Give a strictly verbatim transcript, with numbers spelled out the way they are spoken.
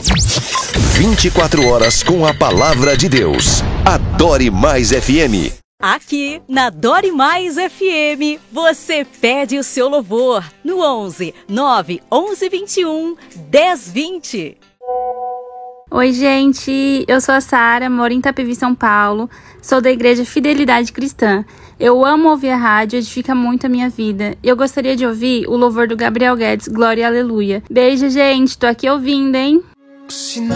vinte e quatro horas com a palavra de Deus. Adore Mais F M. Aqui na Adore Mais F M, você pede o seu louvor no onze, nove, onze, vinte e um, dez, vinte. Oi, gente, eu sou a Sara, moro em Itapevi, São Paulo, sou da Igreja Fidelidade Cristã. Eu amo ouvir a rádio, edifica muito a minha vida. Eu gostaria de ouvir o louvor do Gabriel Guedes, Glória e Aleluia. Beijo, gente, tô aqui ouvindo, hein?